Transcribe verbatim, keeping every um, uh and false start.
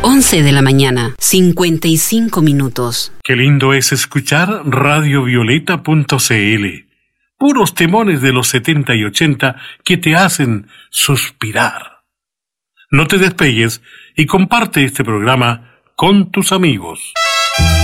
once de la mañana, cincuenta y cinco minutos. Qué lindo es escuchar radio violeta punto c l. Puros temones de los setenta y ochenta que te hacen suspirar. No te despegues y comparte este programa con tus amigos.